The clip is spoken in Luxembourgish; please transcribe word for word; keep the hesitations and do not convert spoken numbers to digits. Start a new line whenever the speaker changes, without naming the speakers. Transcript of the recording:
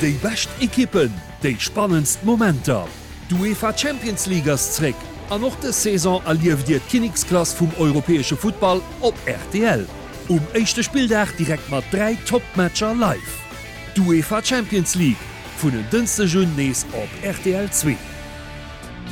Déi best Ekippen, déi spannendst Momenter. D'UEFA Champions Leaguers Zréck an noch de Saison erlief Dir d'Kinigsklasse vum europäesche Football op R T L. Um échte Spieldach direkt mat drei Top-Matcher live. D'UEFA Champions League vun den dënste Jun nees op R T L zwei.